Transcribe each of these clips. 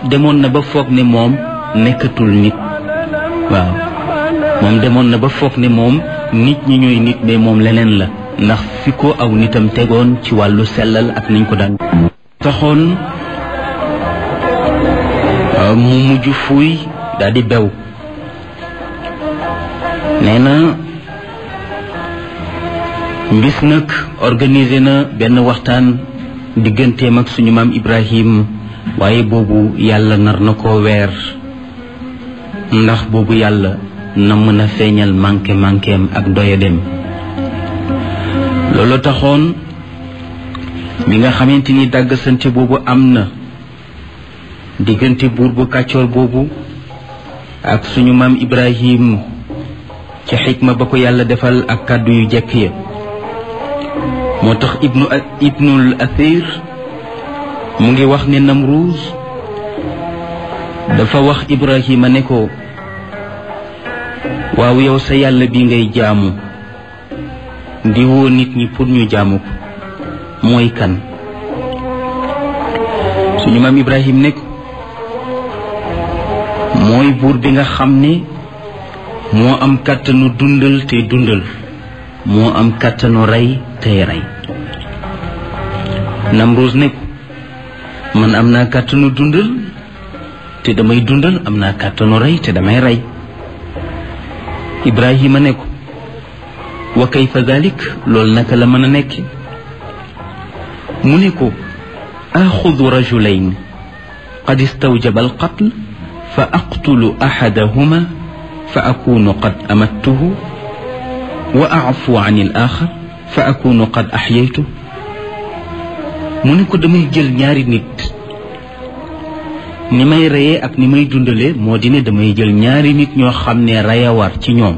demoon na ba foog ne moom nekkatul nit. waaw moom demoon na ba foog ne moom nit ñi ñooy nit mais moom leneen la, ndax fi ko aw nitam tegoon ci wàllu sellal ak niñ ko daan taxoon mu mujj fuuy daal di bew. nee na bis nag organisé na benn waxtaan digganteem ak suñu maam Ibrahim, waaye boobu yàlla nar na koo weer, ndax boobu yàlla na mën a feeñal manquéem ak doyadem. loolu taxoon bi nga xamante ni dàggasante boobu am na diggante buur bu kàccoor boobu ak suñu maam Ibrahim ci xikma ba ko yàlla defal ak kàddu yu jekk ya, moo tax ibnul athir mu ngi wax ne Namruuz dafa wax Ibrahima ne ko waaw yow sa yàlla bi ngay jaamu di woo nit ñi pour ñu jaamu ko mooy kan? suñu maam Ibrahim ne ko mooy buur bi nga xam ne moo am kàttanu dundal te dundal, moo am kàttanu rey tey rey. Namruuz ne ko man am naa kàttanu dundal te damay dundal, am naa kàttanu rey te damay rey. Ibrahima ne ko wa kayfa dalik, loolu naka la mën a nekk? mu ne ko axudu rajulayn qad istawjaba alqatl fa aqtulu axadahuma fa akunu qad amattuhu wa afu an al axar fa akunu qad axyaytu. mu ne ko damay jël ñaari nit, ni may reyee ak ni may dundalee moo di ne damay jël ñaari nit ñoo xam ne rey a war ci ñoom,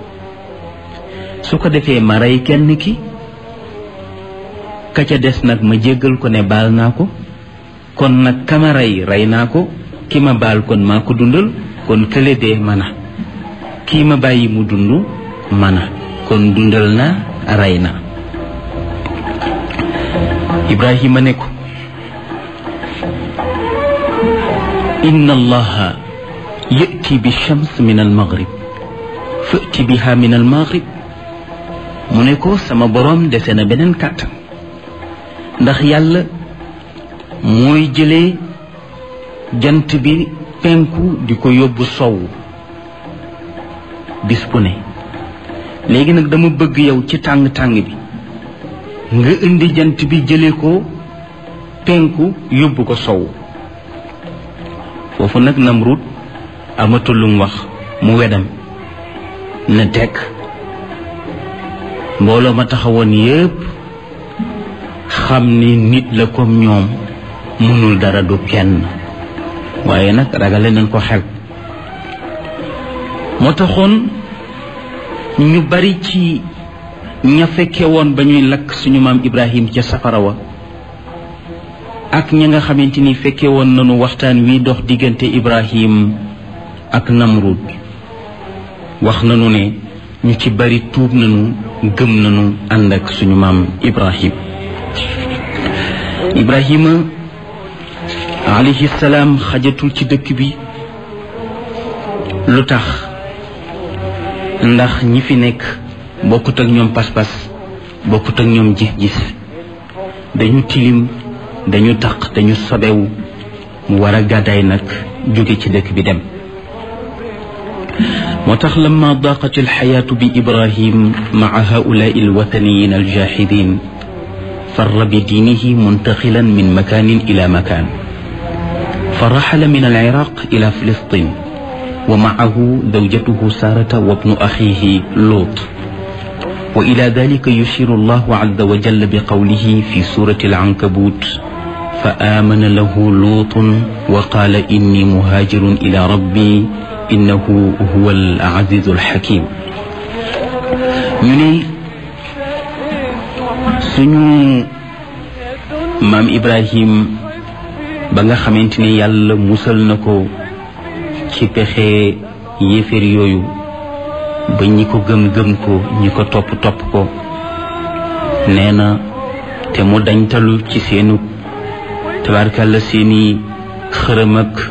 su ko defee ma rey kenn ki, ka ca des nag ma jéggal ko ne baal naa ko, kon nag ka ma rey naa ko, ki ma baal kon maa ko dundal, kon kële dee mana, kii ma bàyyi mu dund mana, kon dundal na rey na. Ibrahima ne ko inna allaha yati bi shams min al maghrib fati biha min al maghrib. mu ne ko sama boroom dese na beneen kàttan, ndax yàlla mooy jëlee jant bi penku di ko yóbbu sowu bis bu ne. léegi nag dama bëgg yow ci tàng-tàng bi nga indi jant bi jëlee ko penku yóbbu ko sowu. foofu nag Namruud amatul lu mu wax, mu wedam na tekk. mbooloo ma taxawoon yépp xam ni nit la comme ñoom, mënul dara du kenn, waaye nag ragale nañ ko xel. moo taxoon ñu bari ci ña fekke woon ba ñuy lakk suñu maam Ibrahim ca safara wa, ak ña nga xamante ni fekke woon nañu waxtaan wi dox diggante Ibrahim ak Namruud, wax nañu ne ñu ci bari tuub nañu, gëm nañu ànd ak suñu maam Ibrahim. Ibrahima alayhi salaam xajatul ci dëkk bi. lu tax? ndax ñi fi nekk bokkut ak ñoom pas-pas, bokkut ak ñoom gis-gis, dañu tilim, dañu taq, dañu sobewu, mu war a gàddaay nag jóge ci dëkk bi dem. moo tax lamma daqat alxayaatu bi Ibrahim maa haulaai alwathaniyin aljahidin farra bi diinihi muntaqilan min makanin ila makan faraxala min aliraq ila filistin wa maahu zawjatuhu sarata wa bnu axihi lut wa ila dalika yushiru allahu azza wa jalla bi qawlihi fi surati alankabut fa amana lahu lutun wa qala inni muhajirun ila rabbi innahu huwa al-azizul hakim. ñu ne suñu maam Ibrahim ba nga xamante ni yàlla musal na ko ci pexe yéeféer yooyu ba ñi ko gëm ko, ñi ko topp ko, nee na te mu dañtalu ci seenu tabarkalla seeni xërëm ak